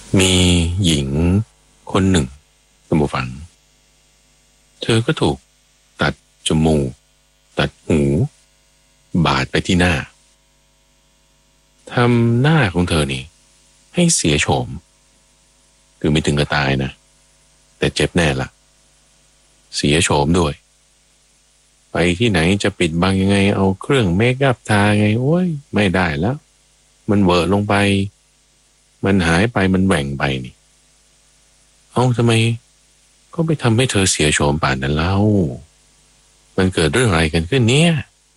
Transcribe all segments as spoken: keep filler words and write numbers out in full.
มีหญิงคนหนึ่งท่านผู้ฟังเธอก็ถูกตัดจมูกตัดหูบาดไปที่หน้าทำหน้าของเธอนี่ให้เสียโฉมคือไม่ถึงกับตายนะแต่เจ็บแน่ละเสียโฉมด้วยไปที่ไหนจะปิดบังยังไงเอาเครื่องเมคอัพทาไงโอ้ยไม่ได้แล้วมันเวอร์ลงไปมันหายไปมันแหว่งไปนี่เอ้าทำไมก็ไปทำให้เธอเสียโฉมป่านนั้นเล่ามันเกิดเรื่องอะไรกันขึ้นเนี่ย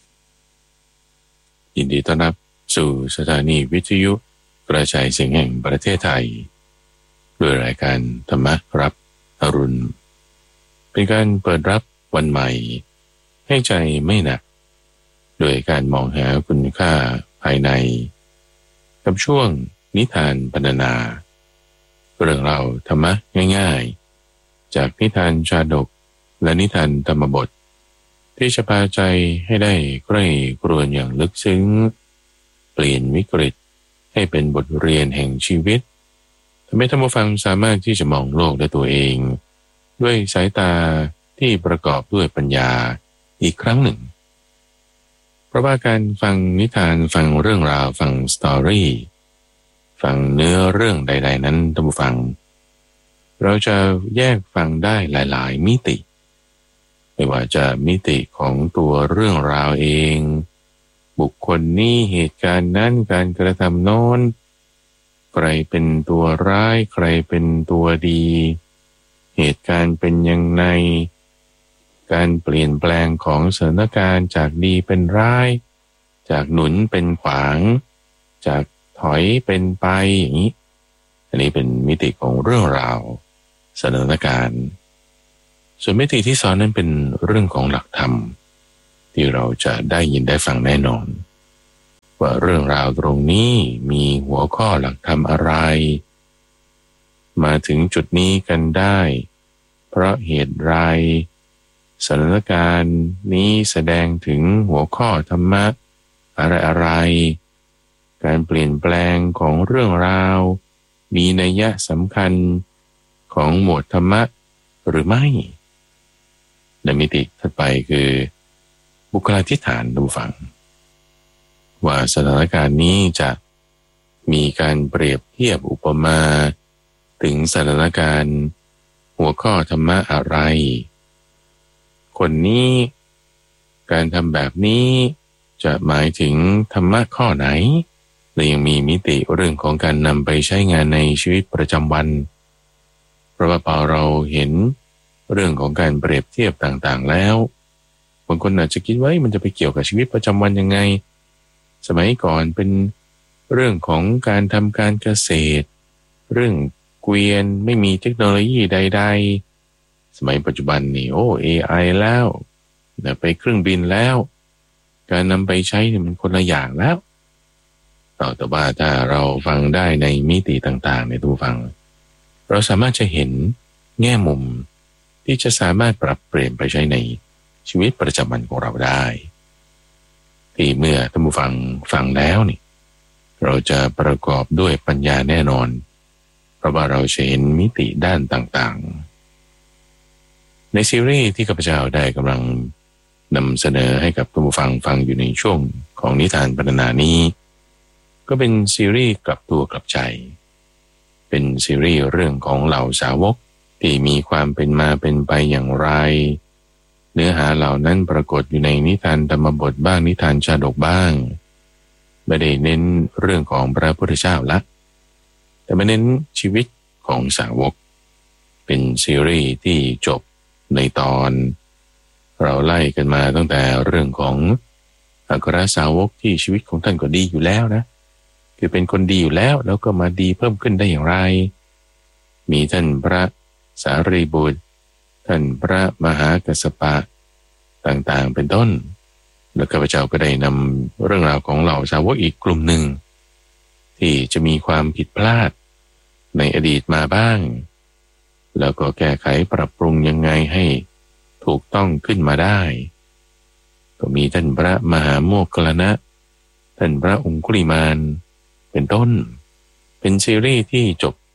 ยินดีต้อนรับสู่สถานีวิทยุกระจายเสียงแห่งประเทศไทยด้วยรายการธรรมรับอรุณเป็นการเปิดรับวันใหม่ให้ใจไม่หนักโดยการมองหาคุณค่าภายในกับช่วงนิทานพรรณนาเรื่องราวธรรมะง่ายๆจากนิทานชาดกและนิทานธรรมบทที่จะพาใจให้ได้ใกล้กรวนอย่างลึกซึ้งเปลี่ยนวิกฤตให้เป็นบทเรียนแห่งชีวิตทำให้ท่านผู้ฟังสามารถที่จะมองโลกด้วยตัวเองด้วยสายตาที่ประกอบด้วยปัญญาอีกครั้งหนึ่งเพราะว่าการฟังนิทานฟังเรื่องราวฟังสตอรี่ฟังเนื้อเรื่องใดๆนั้นท่านผู้ฟังเราจะแยกฟังได้หลายๆมิติไม่ว่าจะมิติของตัวเรื่องราวเองบุคคลนี้เหตุการณ์นั้นการกระทำโน้นใครเป็นตัวร้ายใครเป็นตัวดีเหตุการณ์เป็นยังไงการเปลี่ยนแปลงของสถานการณ์จากดีเป็นร้ายจากหนุนเป็นขวางจากถอยเป็นไปอย่างนี้อันนี้เป็นมิติของเรื่องราวสถานการณ์ส่วนมิติที่สองนั้นเป็นเรื่องของหลักธรรมที่เราจะได้ยินได้ฟังแน่นอนว่าเรื่องราวตรงนี้มีหัวข้อหลักธรรมอะไรมาถึงจุดนี้กันได้เพราะเหตุไรสถานการณ์นี้แสดงถึงหัวข้อธรรมะอะไรอะไรการเปลี่ยนแปลงของเรื่องราวมีนัยสำคัญของหมวดธรรมะหรือไม่ในมิติถัดไปคือบุคลาธิฐานดูฟังว่าสถานการณ์นี้จะมีการเปรียบเทียบอุปมาถึงสถานการณ์หัวข้อธรรมะอะไรคนนี้การทำแบบนี้จะหมายถึงธรรมะข้อไหนและยังมีมิติเรื่องของการนำไปใช้งานในชีวิตประจำวันเพราะว่าพอเราเห็นเรื่องของการเปรียบเทียบต่างๆแล้วบางคนอาจจะคิดว่ามันจะไปเกี่ยวกับชีวิตประจำวันยังไงสมัยก่อนเป็นเรื่องของการทำการเกษตรเรื่องเกวียนไม่มีเทคโนโลยีใดๆสมัยปัจจุบันนี่โอ้ เอ ไอ แล้วไปเครื่องบินแล้วการนำไปใช้เนี่ยมันคนละอย่างแล้วแต่ว่าถ้าเราฟังได้ในมิติต่างๆในตัวฟังเราสามารถจะเห็นแง่มุมที่จะสามารถปรับเปลี่ยนไปใช้ในชีวิตประจำวันของเราได้ที่เมื่อท่านผู้ฟังฟังแล้วนี่เราจะประกอบด้วยปัญญาแน่นอนเพราะว่าเราจะเห็นมิติด้านต่างๆในซีรีส์ที่ข้าพเจ้าได้กำลังนำเสนอให้กับท่านผู้ฟังฟังอยู่ในช่วงของนิทานพรรณนานี้ก็เป็นซีรีส์กลับตัวกลับใจเป็นซีรีส์เรื่องของเหล่าสาวกที่มีความเป็นมาเป็นไปอย่างไรเนื้อหาเหล่านั้นปรากฏอยู่ในนิทานธรรมบทบ้างนิทานชาดกบ้างไม่ได้เน้นเรื่องของพระพุทธเจ้าละแต่มาเน้นชีวิตของสาวกเป็นซีรีส์ที่จบในตอนเราไล่กันมาตั้งแต่เรื่องของอัครสาวกที่ชีวิตของท่านก็ดีอยู่แล้วนะคือเป็นคนดีอยู่แล้วแล้วก็มาดีเพิ่มขึ้นได้อย่างไรมีท่านพระสารีบุตรท่านพระมหากัสสปะต่างๆเป็นต้นแล้วข้าพเจ้าก็ได้นำเรื่องราวของเหล่าสาวกอีกกลุ่มหนึ่งที่จะมีความผิดพลาดในอดีตมาบ้างแล้วก็แก้ไขปรับปรุงยังไงให้ถูกต้องขึ้นมาได้ก็มีท่านพระมหาโมคคัลลานะท่านพระองคุลิมานเป็นต้นเป็นซีรีส์ที่จบ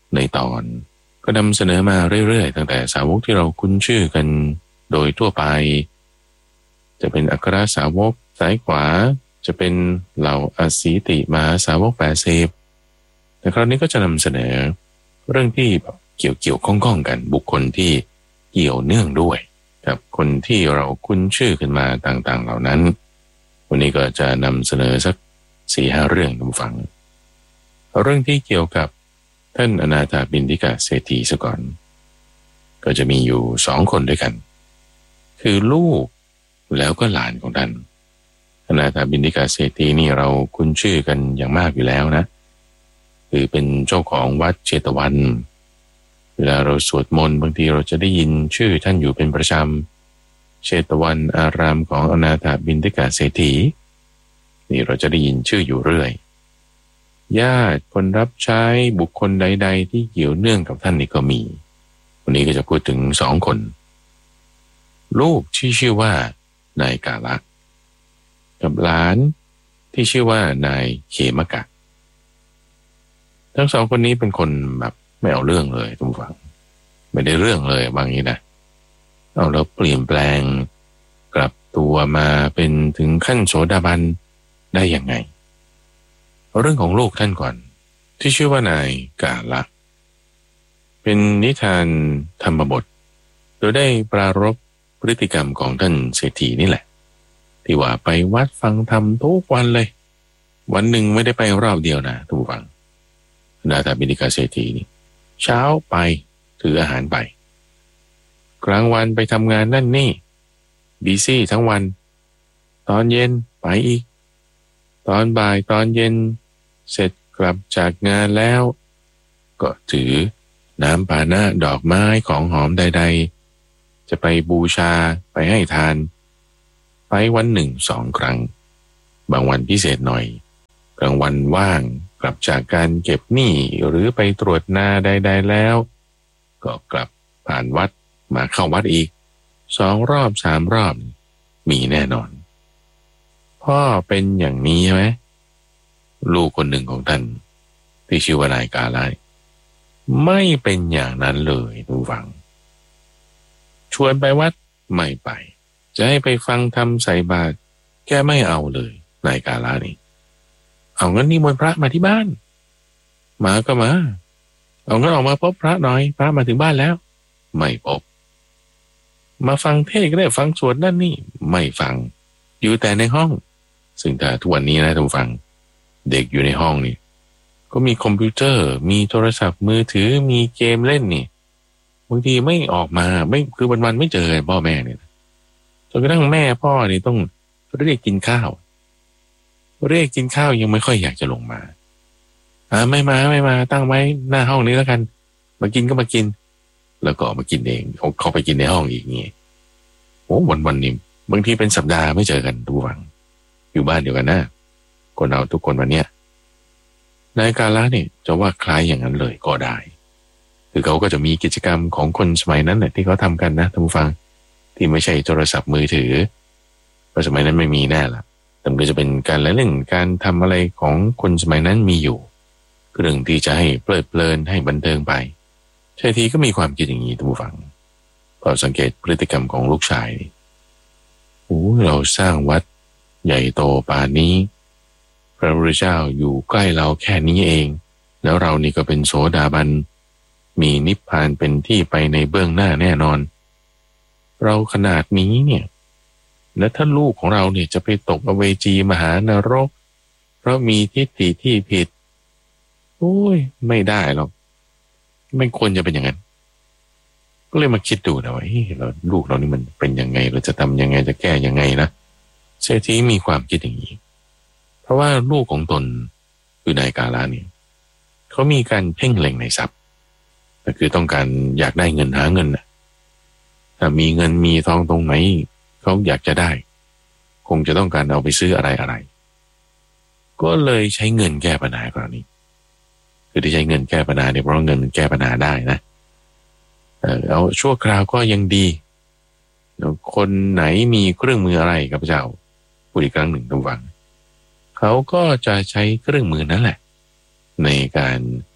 ในตอนก็นำเสนอมาเรื่อยๆตั้งแต่สาวกที่เราคุ้นชื่อกันโดยทั่วไปจะเป็นอัครสาวกสายขวาจะเป็นเหล่าอสีติมหาสาวกแปดสิบแต่คราวนี้ก็จะนำเสนอเรื่องที่เกี่ยวเกี่ยวข้องๆกันบุคคลที่เกี่ยวเนื่องด้วยกับคนที่เราคุ้นชื่อขึ้นมาต่างๆเหล่านั้นวันนี้ก็จะนำเสนอสักสี่ห้าเรื่องท่านผู้ฟังเรื่องที่เกี่ยวกับท่านอนาถบิณฑิกเศรษฐีซะก่อนก็จะมีอยู่สองคนด้วยกันคือลูกแล้วก็หลานของท่านอนาถบิณฑิกเศรษฐีนี่เราคุ้นชื่อกันอย่างมากอยู่แล้วนะคือเป็นเจ้าของวัดเชตวันเวลาเราสวดมนต์บางทีเราจะได้ยินชื่อท่านอยู่เป็นประจำเชตวันอารามของอนาถบิณฑิกเศรษฐีนี่เราจะได้ยินชื่ออยู่เรื่อยญาติคนรับใช้บุคคลใดๆที่เกี่ยวเนื่องกับท่านนี่ก็มีวันนี้ก็จะพูดถึงสองคนลูกที่ชื่อว่านายกาละกับหลานที่ชื่อว่านายเขมกะทั้งสองคนนี้เป็นคนแบบไม่เอาเรื่องเลยทุกฝั่งไม่ได้เรื่องเลยบางทีนะเอาแล้วเปลี่ยนแปลงกลับตัวมาเป็นถึงขั้นโสดาบันได้ยังไงเรื่องของลูกท่านก่อนที่ชื่อว่านายกาละเป็นนิทานธรรมบทโดยได้ปรารภพฤติกรรมของท่านเศรษฐีนี่แหละที่ว่าไปวัดฟังธรรมทุกวันเลยวันหนึ่งไม่ได้ไปรอบเดียวนะทุกฝั่งอนาถบิณฑิกเศรษฐีนี่เช้าไปถืออาหารไปกลางวันไปทำงานนั่นนี่บีซี่ทั้งวันตอนเย็นไปอีกตอนบ่ายตอนเย็นเสร็จกลับจากงานแล้วก็ถือน้ำปานะดอกไม้ของหอมใดๆจะไปบูชาไปให้ทานไปวันหนึ่งสองครั้งบางวันพิเศษหน่อยกลางวันว่างกลับจากการเก็บหนี้หรือไปตรวจนาใดๆแล้วก็กลับผ่านวัดมาเข้าวัดอีกสองรอบสามรอบมีแน่นอนพ่อเป็นอย่างนี้ใช่ไหมลูกคนหนึ่งของท่านที่ชื่อว่านายกาละไม่เป็นอย่างนั้นเลยทุกฝังชวนไปวัดไม่ไปจะให้ไปฟังธรรมใส่บาตรแกไม่เอาเลยนายกาละนี่เอางั้นนิมนต์พระมาที่บ้านมาก็มาเอางั้นออกมาพบพระหน่อยพระมาถึงบ้านแล้วไม่พบมาฟังเทศน์ก็ได้ฟังสวดนั่นนี่ไม่ฟังอยู่แต่ในห้องซึ่งถ้าทุกวันนี้นะท่านผู้ฟังเด็กอยู่ในห้องนี่ก็มีคอมพิวเตอร์มีโทรศัพท์มือถือมีเกมเล่นนี่บางทีไม่ออกมาไม่คือวันๆไม่เจอพ่อแม่เนี่ยจนกระทั่งแม่พ่อนี่ต้องเรียกกินข้าวเรียกกินข้าวยังไม่ค่อยอยากจะลงมาอ่าไม่มาไม่มาตั้งไว้หน้าห้องนี้แล้วกันมากินก็มากินแล้วก็มากินเองเขาเขาไปกินในห้องอีกงี้โอ้วันวันนี้บางทีเป็นสัปดาห์ไม่เจอกันทุกวันอยู่บ้านเดียวกันนะคนเราทุกคนวันเนี้ยนายกาละเนี่ยจะว่าคล้ายอย่างนั้นเลยก็ได้คือเขาก็จะมีกิจกรรมของคนสมัยนั้นเนี่ยที่เขาทำกันนะท่านผู้ฟังที่ไม่ใช่โทรศัพท์มือถือเพราะสมัยนั้นไม่มีแน่ละแต่ก็จะเป็นการละเล่นการทำอะไรของคนสมัยนั้นมีอยู่เรื่องที่จะให้เพลิดเพลินให้บันเทิงไปชายทีก็มีความคิดอย่างนี้ท่านผู้ฟังพอสังเกตพฤติกรรมของลูกชายโอ้เราสร้างวัดใหญ่โตป่านนี้พระพุทธเจ้าอยู่ใกล้เราแค่นี้เองแล้วเรานี่ก็เป็นโสดาบันมีนิพพานเป็นที่ไปในเบื้องหน้าแน่นอนเราขนาดนี้เนี่ยและถ้าลูกของเราเนี่ยจะไปตกอเวจีมหานรกเพราะมีทิฏฐิที่ผิดโอ้ยไม่ได้หรอกไม่ควรจะเป็นอย่างนั้นก็เลยมาคิดดูนะว่าเฮ้ยเราลูกเรานี่มันเป็นยังไงเราจะทำยังไงจะแก้ยังไงนะเศรษฐีมีความคิดอย่างนี้เพราะว่าลูกของตนคือนายกาละเนี่ยเขามีการเพ่งเล็งในทรัพย์ก็คือต้องการอยากได้เงินหาเงินนะถ้ามีเงินมีทองตรงไหนเขาอยากจะได้คงจะต้องการเอาไปซื้ออะไรอะไรก็เลยใช้เงินแก้ปัญหากรณีคือที่ใช้เงินแก้ปัญหาเนี่ยเพราะเงินมันแก้ปัญหาได้นะเออเอาชั่วคราวก็ยังดีคนไหนมีเครื่องมืออะไรกับเจ้าพูดอีกครั้งหนึ่งต้องฟังเขาก็จะใช้เครื่องมือนั่นแหละในการท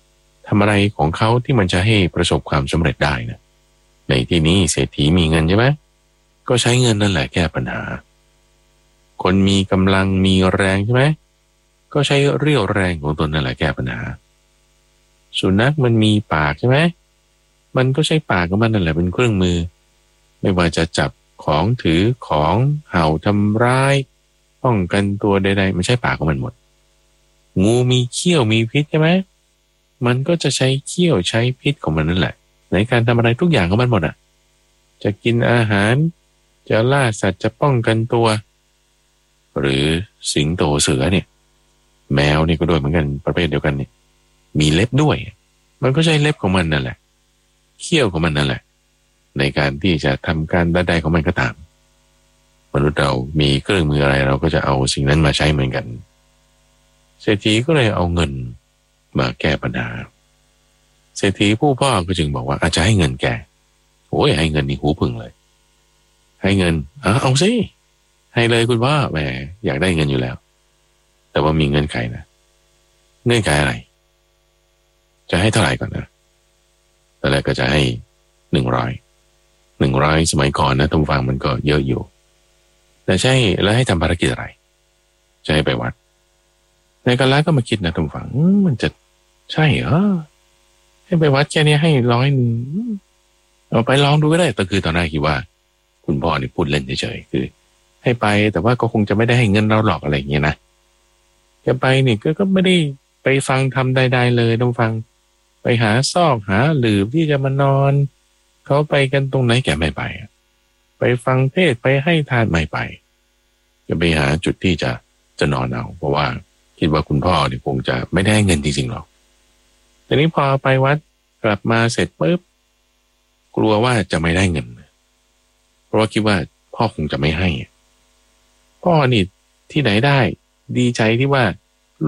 ทำอะไรของเขาที่มันจะให้ประสบความสำเร็จได้นะในที่นี้เศรษฐีมีเงินใช่ไหมก็ใช้เงินนั่นแหละแก้ปัญหาคนมีกำลังมีแรงใช่ไหมก็ใช้เรี่ยวแรงของตนนั่นแหละแก้ปัญหาสุนัขมันมีปากใช่ไหมมันก็ใช้ปากของมันนั่นแหละเป็นเครื่องมือไม่ว่าจะจับของถือของเห่าทำร้ายป้องกันตัวใดๆมันใช้ปากของมันหมดงูมีเขี้ยวมีพิษใช่ไหมมันก็จะใช้เขี้ยวใช้พิษของมันนั่นแหละในการทำอะไรทุกอย่างของมันหมดอ่ะจะกินอาหารจะล่าสัตว์จะป้องกันตัวหรือสิงโตเสือเนี่ยแมวนี่ก็ด้วยเหมือนกันประเภทเดียวกันเนี่ยมีเล็บด้วยมันก็ใช้เล็บของมันนั่นแหละเขี้ยวของมันนั่นแหละในการที่จะทำการใดๆของมันก็ตามมนุษย์เรามีเครื่องมืออะไรเราก็จะเอาสิ่งนั้นมาใช้เหมือนกันเศรษฐีก็เลยเอาเงินมาแก้ปัญหาเศรษฐีผู้พ่อก็จึงบอกว่าอาจจะให้เงินแกโอ้ยให้เงินนี่หูพึ่งเลยให้เงินอ่ะเอาสิให้เลยคุณพ่อแหมอยากได้เงินอยู่แล้วแต่ว่ามีเงื่อนไขนะเงื่อนไขอะไรจะให้เท่าไหร่ก่อนนะตอนแรกก็จะให้หนึ่งร้อยหนึ่งร้อยสมัยก่อนนะทุกฟังมันก็เยอะอยู่แต่ใช่แล้วให้ทำภารกิจอะไรจะให้ไปวัดในการละก็มาคิดนะทุกฟังมันจะใช่เหรอให้ไปวัดแค่นี้ให้ร้อยหนึ่งเอาไปลองดูก็ได้แต่คือตอนแรกคิดว่าคุณพ่อนี่พูดเล่นเฉยๆคือให้ไปแต่ว่าก็คงจะไม่ได้ให้เงินเราหรอกอะไรอย่างเงี้ยนะแกไปนี่ก็ก็ไม่ได้ไปฟังทำใดๆเลยต้องฟังไปหาซอกหาหลืบที่จะมานอนเขาไปกันตรงไหนแกไม่ไปไปฟังเทศไปให้ทานไม่ไปจะไปหาจุดที่จะจะนอนเอาเพราะว่าคิดว่าคุณพ่อเนี่ยคงจะไม่ได้เงินจริงๆหรอกแต่นี้พอไปวัดกลับมาเสร็จปุ๊บกลัวว่าจะไม่ได้เงินเพราะว่าคิดว่าพ่อคงจะไม่ให้พ่อนี่ที่ไหนได้ดีใจที่ว่า